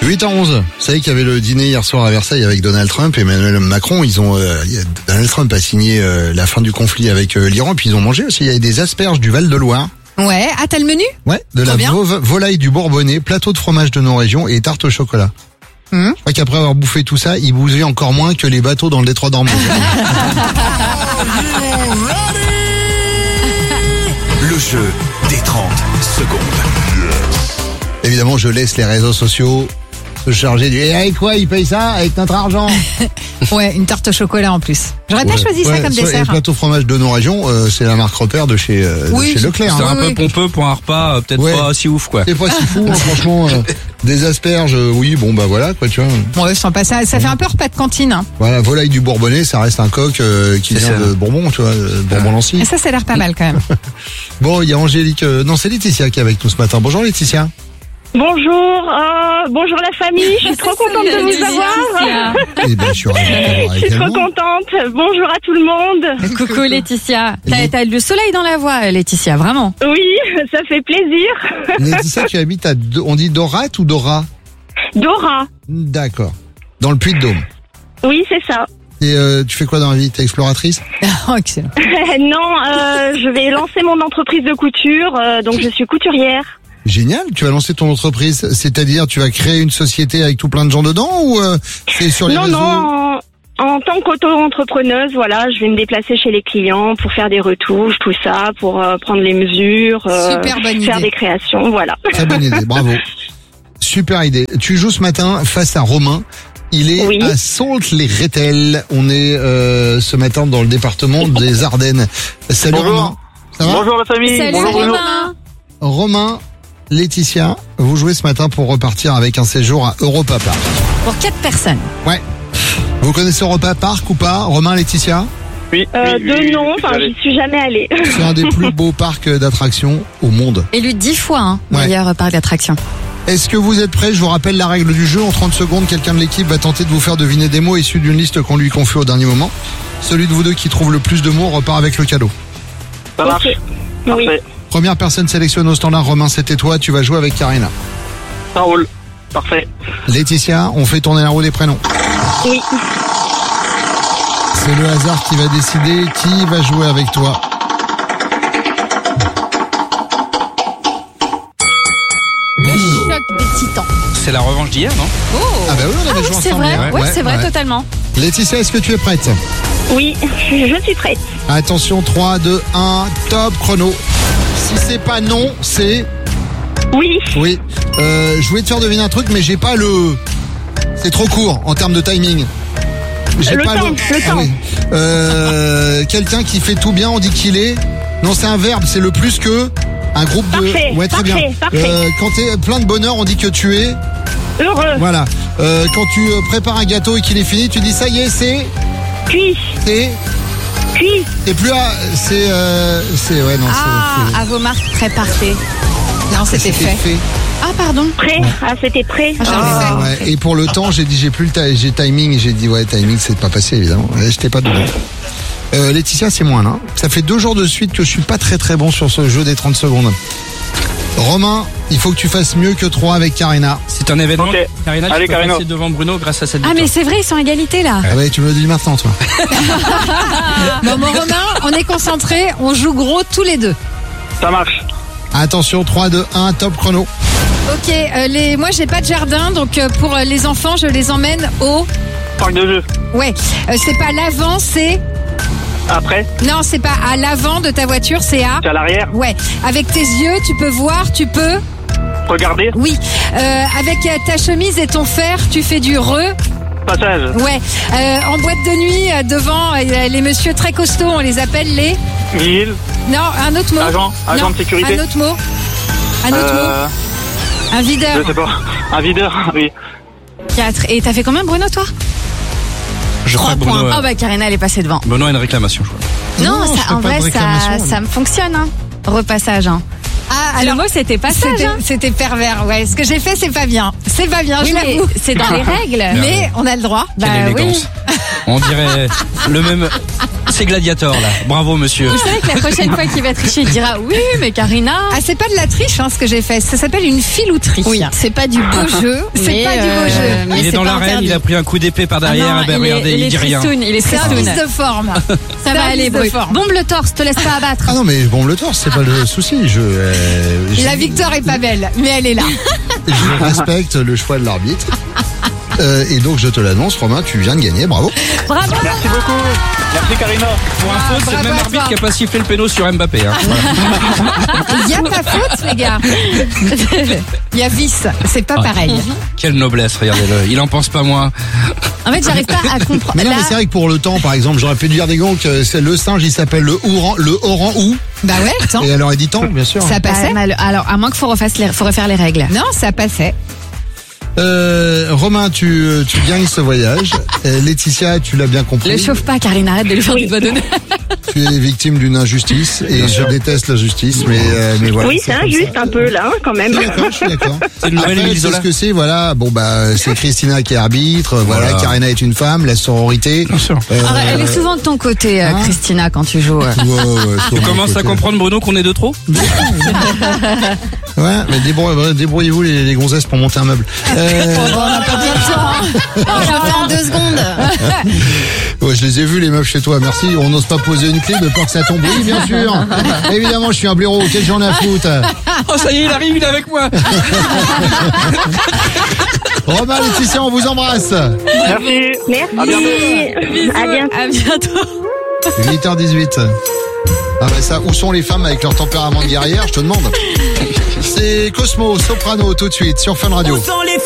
8h11. Vous savez qu'il y avait le dîner hier soir à Versailles avec Donald Trump et Emmanuel Macron. Donald Trump a signé la fin du conflit avec l'Iran, puis ils ont mangé aussi. Il y avait des asperges du Val-de-Loire. Ouais, t'as le menu? Ouais, de la volaille du Bourbonnais, plateau de fromage de nos régions et tarte au chocolat. Je crois qu'après avoir bouffé tout ça, il bougeait encore moins que les bateaux dans le détroit d'Ormuz. Le jeu des 30 secondes. Évidemment, je laisse les réseaux sociaux se charger du... Et avec quoi ils payent ça? Avec notre argent? Ouais, une tarte au chocolat en plus. J'aurais pas choisi ça comme dessert. Le plateau fromage de nos régions, c'est la marque repère de chez Leclerc. C'est un peu pompeux pour un repas, peut-être pas si ouf, quoi. C'est pas si fou, franchement. Des asperges, oui, bon bah voilà, quoi, tu vois. Ouais, sans pas ça fait un peu repas de cantine. Hein. Voilà, volaille du Bourbonnais, ça reste un coq qui vient de Bourbon, tu vois, Bourbon-Lancy. Et ça a l'air pas mal quand même. Bon, il y a Angélique, non, c'est Laetitia qui est avec nous ce matin. Bonjour Laetitia. Bonjour, bonjour la famille, je suis trop contente de vous avoir. Eh ben, je suis trop contente. Bonjour à tout le monde. Coucou Laetitia. T'as le soleil dans la voix, Laetitia, vraiment. Oui, ça fait plaisir. Laetitia, tu habites on dit Dorat ou Dora? Dora. D'accord. Dans le Puy-de-Dôme. Oui, c'est ça. Et tu fais quoi dans la vie? T'es exploratrice? Oh, excellent. Non, je vais lancer mon entreprise de couture, donc je suis couturière. Génial, tu vas lancer ton entreprise, c'est-à-dire tu vas créer une société avec tout plein de gens dedans ou c'est sur les réseaux? Non, en tant qu'auto-entrepreneuse, voilà, je vais me déplacer chez les clients pour faire des retouches, tout ça, pour prendre les mesures, Super bonne faire idée. des créations, voilà. Très bonne idée, bravo. Super idée. Tu joues ce matin face à Romain. Il est à Saulx-les-Rethel. On est ce matin dans le département des Ardennes. Salut Romain. Ça va? Bonjour la famille. Salut Bonjour Bruno. Romain, Laetitia, vous jouez ce matin pour repartir avec un séjour à Europa Park. Pour 4 personnes. Ouais. Vous connaissez Europa Park ou pas, Romain, Laetitia? Oui. De nom, enfin, j'y suis jamais allée. C'est un des plus beaux parcs d'attractions au monde. Élu 10 fois, meilleur parc d'attractions. Est-ce que vous êtes prêts? Je vous rappelle la règle du jeu. En 30 secondes, quelqu'un de l'équipe va tenter de vous faire deviner des mots issus d'une liste qu'on lui confie au dernier moment. Celui de vous deux qui trouve le plus de mots repart avec le cadeau. Ça marche. Oui. Parfait. Première personne sélectionnée au standard, Romain, c'était toi. Tu vas jouer avec Karina. Ça roule. Parfait. Laetitia, on fait tourner la roue des prénoms. Oui. C'est le hasard qui va décider qui va jouer avec toi. Choc des titans. C'est la revanche d'hier, non? Ah bah oui, on avait joué C'est ensemble vrai, hier. ouais, c'est vrai, totalement. Laetitia, est-ce que tu es prête? Oui, je suis prête. Attention, 3, 2, 1, top chrono. Si c'est pas non, c'est... Oui. Oui. Je voulais te faire deviner un truc, mais j'ai pas le... C'est trop court en termes de timing. J'ai Le pas temps. Ah oui. Quelqu'un qui fait tout bien, on dit qu'il est... Non, c'est un verbe, c'est le plus que... Un groupe de... Parfait, Ouais, très parfait, bien. parfait. Quand t'es plein de bonheur, on dit que tu es... Heureux. Voilà. Quand tu prépares un gâteau et qu'il est fini, tu dis ça y est, c'est... Cuit. C'est... Cuit. C'est plus à... C'est... Ouais, non, c'est... À vos marques, prépartez. Non, c'était fait. Ah, pardon. Prêt. Ah, c'était prêt. Ah, ouais. Et pour le temps, j'ai dit j'ai plus j'ai timing et j'ai dit ouais timing c'est pas passé évidemment. Je t'ai pas donné. Laetitia c'est moins là. Ça fait 2 jours de suite que je suis pas très très bon sur ce jeu des 30 secondes. Romain, il faut que tu fasses mieux que 3 avec Karina. C'est un événement. Ok. Karina, Allez, tu peux Karina. passer devant Bruno grâce à cette Ah, victoire. mais c'est vrai, ils sont à égalité, là. Ah ouais, tu me le dis maintenant toi. Bon, mon Romain, on est concentrés, on joue gros tous les deux. Ça marche. Attention, 3, 2, 1, top chrono. Ok, moi j'ai pas de jardin, donc pour les enfants, je les emmène au... Parc de jeu. Ouais, c'est pas l'avant, c'est... Après, Non, c'est pas à l'avant de ta voiture, c'est à... c'est à l'arrière. Ouais, avec tes yeux, tu peux voir, tu peux... Regardez. Oui, avec ta chemise et ton fer, tu fais du Passage. Ouais, en boîte de nuit, devant les messieurs très costauds, on les appelle les... Ville. Non, un autre mot. Agent de sécurité. Un autre mot. Un autre mot. Un videur. Je sais pas. Un videur. Oui. 4. Et t'as fait combien, Bruno, toi? Je crois 3 que Bruno, points. Ah, bah, Karina, elle est passée devant. Benoît a une réclamation, je crois. Non, je ça, fais en pas de vrai, réclamation, ça me fonctionne, hein. Repassage, hein. Ah, Le mot, c'était passage, hein. C'était pervers, ouais. Ce que j'ai fait, c'est pas bien. C'est pas bien, Oui, je mais l'avoue. c'est dans les règles. Mais on a le droit. Quelle Bah oui. élégance. On dirait le même... C'est Gladiator, là. Bravo, monsieur. Vous savez que la prochaine fois qu'il va tricher, il dira oui, mais Karina. Ah, c'est pas de la triche, ce que j'ai fait. Ça s'appelle une filouterie. Oui, c'est pas du beau jeu. C'est pas du beau jeu. mais Il est c'est dans pas l'arène, interdit. il a pris un coup d'épée par derrière. Ah non, Regardez, il dit rien. Il est C'est un tristoun. vice de forme. Ça va aller, Bru. Bombe le torse, te laisse pas abattre. Ah non, mais bon, le torse, c'est pas le souci. La victoire est pas belle, mais elle est là. Je respecte le choix de l'arbitre. Et donc, je te l'annonce, Romain, tu viens de gagner, bravo. Bravo. Merci beaucoup. Merci Karina. Pour info, c'est le bravo même à arbitre toi. qui a pas sifflé le péno sur Mbappé. Hein. Il y a pas faute, les gars. Il y a vice. C'est pas pareil. Quelle noblesse, regardez-le. Il en pense pas moins. En fait, j'arrive pas à comprendre. Mais non, Là, mais c'est vrai que pour le temps, par exemple, j'aurais pu dire des gants que c'est le singe, il s'appelle le orang-ou. Bah ouais, attends. Et elle aurait dit tant, bien sûr. Ça passait. alors, à moins qu'il faut refaire les règles. Non, ça passait. Romain, tu gagnes ce voyage. Laetitia, tu l'as bien compris. Le chauffe pas, Karine, arrête de lui faire du doigt d'honneur. Tu es victime d'une injustice et je déteste la justice, mais voilà. Oui, c'est comme injuste ça. un peu là, quand même. Je suis d'accord. C'est une nouvelle Après, Émile c'est Zola. ce que c'est, voilà. Bon, bah, c'est Christina qui est arbitre, voilà. Voilà. Karina est une femme, la sororité. Bien sûr. Elle est souvent de ton côté, Christina, quand tu joues. Tu commences à comprendre, Bruno, qu'on est de trop? Ouais, mais débrouillez-vous les gonzesses pour monter un meuble. On n'a pas bien le temps. Je le fais en 2 secondes. Ouais, je les ai vus les meufs chez toi, merci. On n'ose pas poser une clé de peur que ça tombe. Oui, bien sûr. Évidemment, je suis un blaireau. Quel j'en ai à foutre. Oh, ça y est, il arrive, il est avec moi. Romain, Laetitia, on vous embrasse. Merci. Merci. À bientôt. À bientôt. À bientôt. 8h18. Ah bah ça, où sont les femmes avec leur tempérament de guerrière, je te demande. C'est Cosmo, Soprano, tout de suite, sur Fun Radio.